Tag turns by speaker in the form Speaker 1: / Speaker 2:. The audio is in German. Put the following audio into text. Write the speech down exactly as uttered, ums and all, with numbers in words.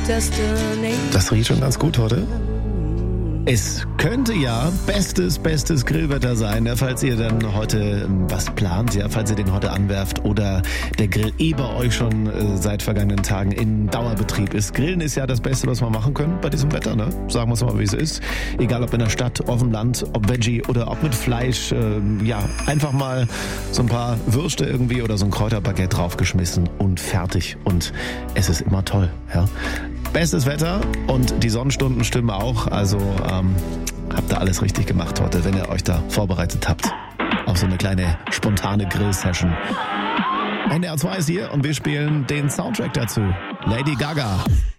Speaker 1: Das riecht schon ganz gut heute. Es könnte ja bestes, bestes Grillwetter sein, ja, falls ihr dann heute was plant, ja, falls ihr den heute anwerft oder der Grill eh bei euch schon äh, seit vergangenen Tagen in Dauerbetrieb ist. Grillen ist ja das Beste, was wir machen können bei diesem Wetter, ne? Sagen wir es mal, wie es ist. Egal ob in der Stadt, auf dem Land, ob Veggie oder ob mit Fleisch. Äh, ja, einfach mal so ein paar Würste irgendwie oder so ein Kräuterbaguette draufgeschmissen und fertig. Und es ist immer toll, ja. Bestes Wetter und die Sonnenstunden stimmen auch, also ähm, habt ihr alles richtig gemacht heute, wenn ihr euch da vorbereitet habt auf so eine kleine spontane Grill-Session. N D R zwei ist hier und wir spielen den Soundtrack dazu. Lady Gaga.